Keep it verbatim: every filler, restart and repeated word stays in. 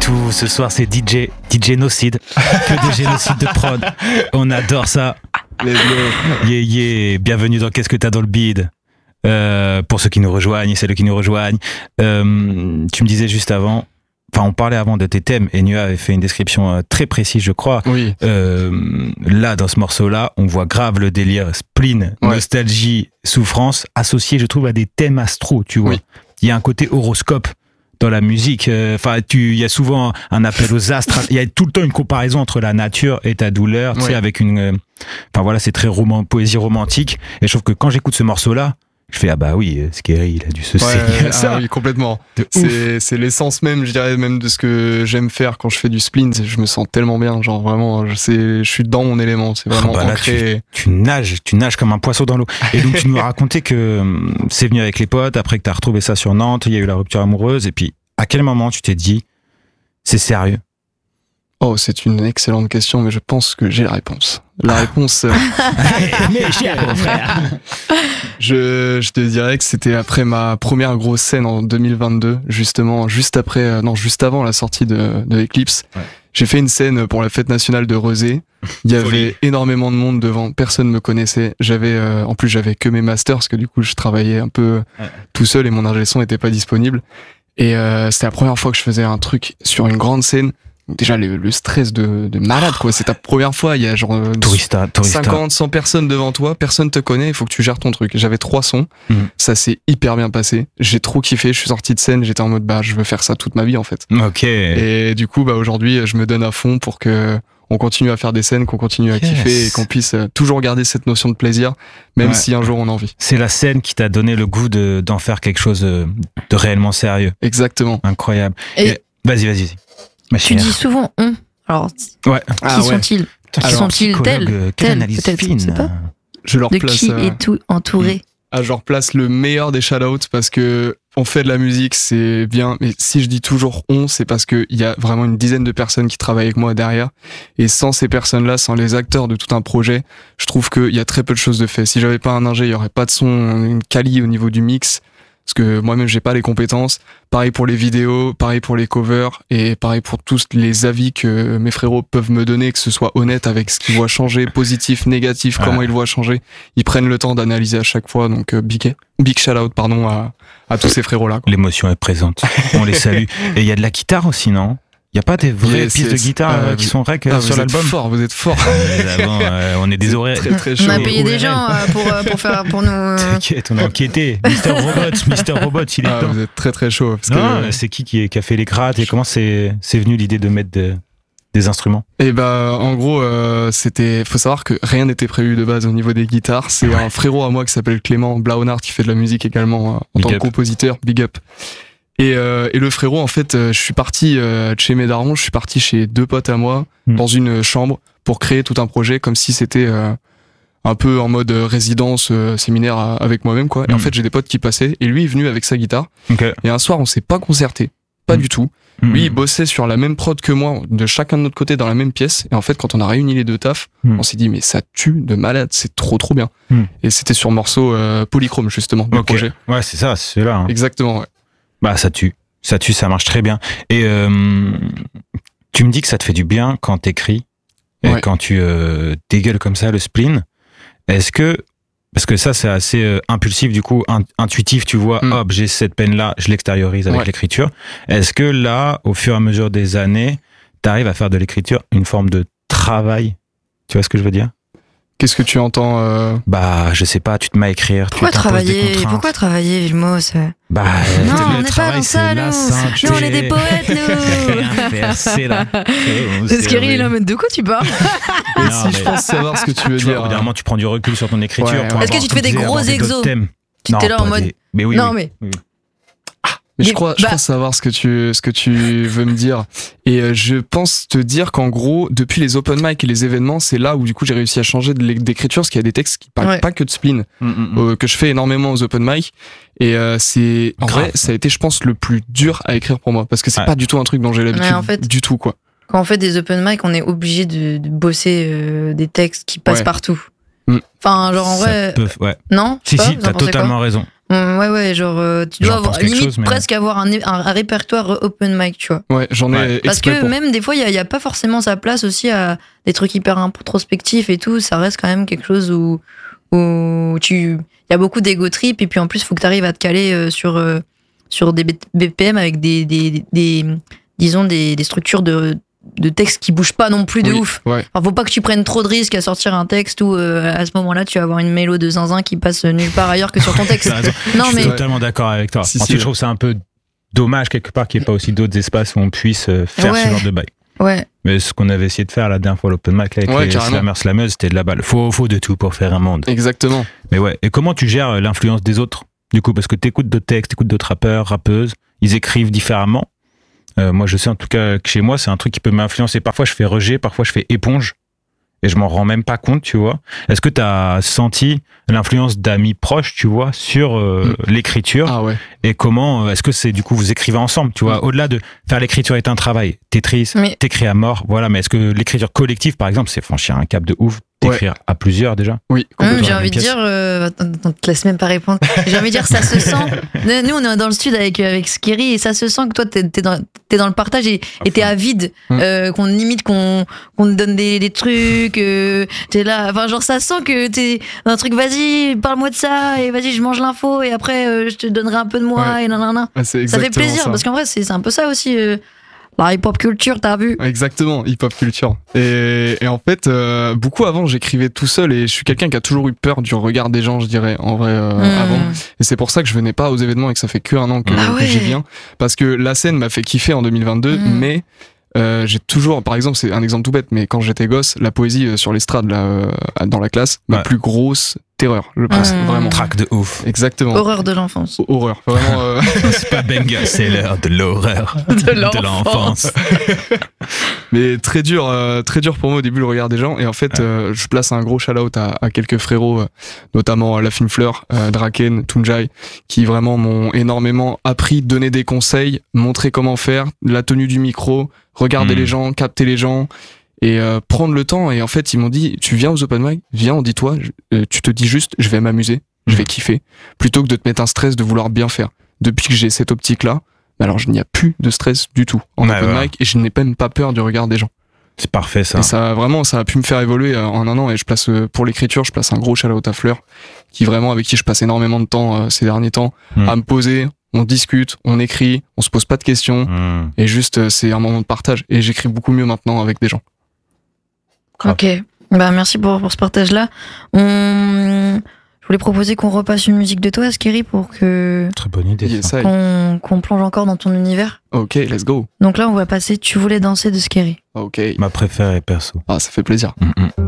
tout. Ce soir, c'est D J, D J Nocide. Que des génocides de prod. On adore ça. Yeah, yeah. Bienvenue dans Qu'est-ce que t'as dans le bide. Euh, pour ceux qui nous rejoignent et celles qui nous rejoignent. Euh, tu me disais juste avant, enfin, on parlait avant de tes thèmes et Nua avait fait une description très précise, je crois. Oui. Euh, là, dans ce morceau-là, on voit grave le délire spleen, ouais. nostalgie, souffrance, associé, je trouve, à des thèmes astro, tu vois. Oui. Il y a un côté horoscope dans la musique. Enfin, euh, tu, il y a souvent un appel aux astres. Il y a tout le temps une comparaison entre la nature et ta douleur, tu oui. sais, avec une. Enfin euh, voilà, c'est très roman, poésie romantique. Et je trouve que quand j'écoute ce morceau-là, je fais ah bah oui, Scary, il a dû se ouais, saigner ça. Ah oui, complètement. C'est, c'est l'essence même, je dirais même de ce que j'aime faire quand je fais du spleen. Je me sens tellement bien, genre vraiment, je sais, je suis dans mon élément. C'est vraiment ah bah là, ancré. Tu, tu nages, tu nages comme un poisson dans l'eau. Et donc tu nous as raconté que c'est venu avec les potes, après que t'as retrouvé ça sur Nantes, il y a eu la rupture amoureuse, et puis à quel moment tu t'es dit c'est sérieux? Oh, c'est une excellente question, mais je pense que j'ai la réponse. La ah. réponse. Euh... mais j'ai mon frère. Je, je te dirais que c'était après ma première grosse scène en deux mille vingt-deux, justement, juste après, euh, non, juste avant la sortie de, de Eclipse. Ouais. J'ai fait une scène pour la fête nationale de Rezé. Il y avait énormément de monde devant, personne me connaissait. J'avais, euh, en plus, j'avais que mes masters, parce que du coup, je travaillais un peu ouais. tout seul et mon ingé son était pas disponible. Et euh, c'était la première fois que je faisais un truc sur une grande scène. Déjà le, le stress de, de malade quoi, c'est ta première fois, il y a genre tourista, tourista. cinquante, cent personnes devant toi, personne te connaît, il faut que tu gères ton truc. J'avais trois sons, mmh. ça s'est hyper bien passé, j'ai trop kiffé, je suis sorti de scène, j'étais en mode bah je veux faire ça toute ma vie en fait. Ok. Et du coup bah aujourd'hui je me donne à fond pour que on continue à faire des scènes, qu'on continue à yes. kiffer et qu'on puisse toujours garder cette notion de plaisir, même ouais. si un jour on en vit. C'est la scène qui t'a donné le goût de, d'en faire quelque chose de réellement sérieux. Exactement. Incroyable. Et, et vas-y, vas-y. Ma tu dis souvent on. Alors, ouais. qui ah, sont-ils ouais. Qui Alors, sont-ils tels Tels peut-être, je sais pas. Je leur de place. qui euh... est tout entouré ah, je leur place le meilleur des shout-outs parce que on fait de la musique, c'est bien. Mais si je dis toujours on, c'est parce que il y a vraiment une dizaine de personnes qui travaillent avec moi derrière. Et sans ces personnes-là, sans les acteurs de tout un projet, je trouve qu'il y a très peu de choses de fait. Si j'avais pas un ingé, il y aurait pas de son, une quali au niveau du mix. Parce que moi-même, j'ai pas les compétences. Pareil pour les vidéos, pareil pour les covers, et pareil pour tous les avis que mes frérots peuvent me donner, que ce soit honnête avec ce qu'ils voient changer, positif, négatif, ouais. comment ils voient changer. Ils prennent le temps d'analyser à chaque fois, donc euh, big, big shout out, pardon, à, à tous ces frérots-là. Quoi. L'émotion est présente. On les salue. Et il y a de la guitare aussi, non? Il n'y a pas des vraies yeah, pistes de guitare euh, qui sont vraies que ah, sur l'album. Vous êtes fort, vous êtes fort. Avant, euh, on est des oreilles. Très, très chaud. On a payé des gens euh, pour, euh, pour, faire, pour nous. Euh... T'inquiète, on a enquêté. Mister Robot, Mister Robot, il est ah, dedans. Vous êtes très très chaud. Parce non, que... c'est qui qui, qui a fait les grattes et comment c'est, c'est venu l'idée de mettre de, des instruments? Et bah, en gros, euh, c'était. Faut savoir que rien n'était prévu de base au niveau des guitares. C'est ouais. un frérot à moi qui s'appelle Clément Blaonard qui fait de la musique également euh, en Big tant up. que compositeur. Big up. Et, euh, et le frérot, en fait, euh, je suis parti euh, de chez mes darons, je suis parti chez deux potes à moi, mmh. dans une chambre, pour créer tout un projet, comme si c'était euh, un peu en mode résidence, euh, séminaire à, avec moi-même, quoi. Mmh. Et en fait, j'ai des potes qui passaient, et lui est venu avec sa guitare. Okay. Et un soir, on s'est pas concerté, pas mmh. du tout. Mmh. Lui, il bossait sur la même prod que moi, de chacun de notre côté, dans la même pièce. Et en fait, quand on a réuni les deux tafs, mmh. on s'est dit, mais ça tue de malade, c'est trop trop bien. Mmh. Et c'était sur morceau euh, Polychrome, justement, du okay. projet. Ouais, c'est ça, c'est là. Hein. Exactement, ouais. Bah ça tue, ça tue, ça marche très bien. Et euh, tu me dis que ça te fait du bien quand t'écris et ouais. quand tu euh, dégueules comme ça le spleen. Est-ce que, parce que ça c'est assez euh, impulsif du coup, in- intuitif, tu vois, mm. hop j'ai cette peine-là, je l'extériorise avec ouais. l'écriture. Est-ce que là, au fur et à mesure des années, t'arrives à faire de l'écriture une forme de travail? Tu vois ce que je veux dire? Qu'est-ce que tu entends euh... Bah, je sais pas, tu te mets à écrire, pourquoi tu t'imposes des contraintes. Pourquoi travailler, Vilmos? Bah, non, le on n'est travail, pas dans ça, la nous. Nous, on est des poètes, nous. Rien faire, c'est là. C'est Scary, il est là, mais de quoi tu parles? non, si mais... je pense savoir ce que tu veux tu dire. Vois, évidemment, tu prends du recul sur ton écriture. Ouais, pour Est-ce que tu te fais des gros exos? Tu t'es là en mode. Des... Mais oui. Non, oui. mais. Oui. Mais je crois, bah... je crois savoir ce que tu, ce que tu veux me dire. Et euh, je pense te dire qu'en gros, depuis les open mic et les événements, c'est là où du coup j'ai réussi à changer de d'écriture, parce qu'il y a des textes qui parlent ouais. pas que de spleen, mm, mm, euh, que je fais énormément aux open mic. Et euh, c'est, en Grave. vrai, ça a été, je pense, le plus dur à écrire pour moi, parce que c'est ouais. pas du tout un truc dont j'ai l'habitude, en fait, du tout, quoi. Quand on fait des open mic, on est obligé de, de bosser euh, des textes qui passent ouais. partout. Mm. Enfin, genre en ça vrai. Peut, ouais. Non? Si, si, t'as totalement raison. Hum, ouais, ouais, genre, euh, tu dois J'en avoir, pense quelque limite chose, mais- presque avoir un, un, un répertoire open mic, tu vois. Ouais, j'en ai Ouais. Parce exprès que pour. même des fois, il n'y a, a pas forcément sa place aussi à des trucs hyper introspectifs et tout. Ça reste quand même quelque chose où, où tu. Il y a beaucoup d'ego trip et puis en plus, il faut que tu arrives à te caler euh, sur, euh, sur des B P M avec des, des, des, des disons, des, des structures de, de texte qui bougent pas non plus de Oui, ouf. Ouais. Enfin, faut pas que tu prennes trop de risques à sortir un texte où euh, à ce moment-là, tu vas avoir une mélo de zinzin qui passe nulle part ailleurs que sur ton texte. T'as raison. Non, Je suis mais. totalement d'accord avec toi. Si, Ensuite, si. je trouve ça un peu dommage quelque part qu'il n'y ait pas aussi d'autres espaces où on puisse euh, faire Ouais. ce genre de bail. Ouais. Mais ce qu'on avait essayé de faire la dernière fois à l'open mic là, avec Ouais, les carrément. slammers slameuses, c'était de la balle. Faut, faut de tout pour faire un monde. Exactement. Mais ouais. Et comment tu gères euh, l'influence des autres du coup, parce que t'écoutes d'autres textes, t'écoutes d'autres rappeurs, rappeuses, ils écrivent différemment. Euh, moi, je sais en tout cas que chez moi, c'est un truc qui peut m'influencer. Parfois, je fais rejet, parfois, je fais éponge. Et je m'en rends même pas compte, tu vois. Est-ce que tu as senti l'influence d'amis proches, tu vois, sur euh, Mm. l'écriture Ah ouais. et comment euh, est-ce que c'est du coup vous écrivez ensemble, tu vois, Mm. au-delà de faire l'écriture est un travail, t'écris, Mais- t'écris à mort, voilà, mais est-ce que l'écriture collective, par exemple, c'est franchir un cap de ouf, d'écrire à plusieurs déjà? Oui. Hum, Complètement j'ai la envie même de pièce. dire, euh, attends, attends, te laisse même pas répondre. J'ai envie de dire, ça se sent. Nous, on est dans le sud avec avec Skiri et ça se sent que toi, t'es t'es dans t'es dans le partage et et t'es avide, Hum. euh, qu'on limite, qu'on qu'on te donne des, des trucs. Euh, t'es là, enfin genre ça sent que t'es dans un truc. Vas-y, parle-moi de ça et vas-y, je mange l'info et après euh, je te donnerai un peu de moi Ouais. et nanana. Ah, c'est Ça fait exactement plaisir ça. parce qu'en vrai, c'est c'est un peu ça aussi. euh, la hip-hop culture, t'as vu? Exactement, hip-hop culture. Et, et en fait, euh, beaucoup avant, j'écrivais tout seul et je suis quelqu'un qui a toujours eu peur du regard des gens, je dirais, en vrai, euh, Hum. avant. Et c'est pour ça que je venais pas aux événements et que ça fait que un an que, Ah que ouais. j'y viens. Parce que la scène m'a fait kiffer en deux mille vingt-deux, Mm. mais euh, j'ai toujours, par exemple, c'est un exemple tout bête, mais quand j'étais gosse, la poésie euh, sur l'estrade, là, euh, dans la classe, ma Ouais. plus grosse terreur, je pense, Mm. vraiment. Track de ouf. Exactement. Horreur de l'enfance. Horreur. Vraiment, euh, C'est pas Benga, c'est l'heure de l'horreur De de l'enfance. mais très dur, euh, très dur pour moi au début le regard des gens. Et en fait, euh, je place un gros shout-out à, à quelques frérots, euh, notamment La Fine Fleur, euh, Draken, Tunjai, qui vraiment m'ont énormément appris, donné des conseils, montré comment faire, la tenue du micro, regarder Mm. les gens, capter les gens et euh, prendre le temps. Et en fait, ils m'ont dit, tu viens aux open mic, viens, on dit toi, je- euh, tu te dis juste, je vais m'amuser, je vais kiffer, plutôt que de te mettre un stress de vouloir bien faire. Depuis que j'ai cette optique-là, alors je n'y a plus de stress du tout en Ouais, open voilà. mic et je n'ai même pas peur du regard des gens. C'est parfait ça. Et ça, vraiment, ça a pu me faire évoluer euh, en un an. Et je place, euh, pour l'écriture, je place un gros shout-out à Fleur, qui vraiment, avec qui je passe énormément de temps euh, ces derniers temps, Mm. à me poser, on discute, on écrit, on se pose pas de questions. Mmh. Et juste, euh, c'est un moment de partage. Et j'écris beaucoup mieux maintenant avec des gens. Grave. Ok, bah merci pour, pour ce partage-là. On... Je voulais proposer qu'on repasse une musique de toi, Skiri, pour que Très bonne idée. Yes, ça. I. qu'on qu'on plonge encore dans ton univers. Ok, let's go. Donc là, on va passer Tu voulais danser de Skiri. Ok. Ma préférée perso. Ah, ça fait plaisir. Mm, mm.